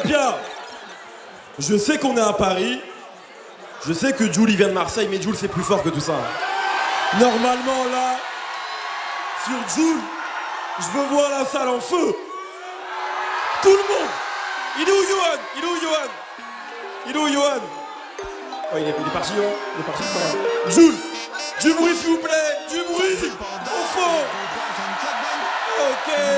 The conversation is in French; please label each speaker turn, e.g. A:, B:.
A: bien. Je sais qu'on est à Paris. Je sais que Jules il vient de Marseille, mais Jules c'est plus fort que tout ça. Normalement là, sur Jules, je veux voir la salle en feu. Tout le monde. Il est où Johan? Il est où Johan? Il est où Johan? Oh, il est parti, hein. Il est parti. Jules, du bruit s'il vous plaît, du bruit. Au fond. Ok.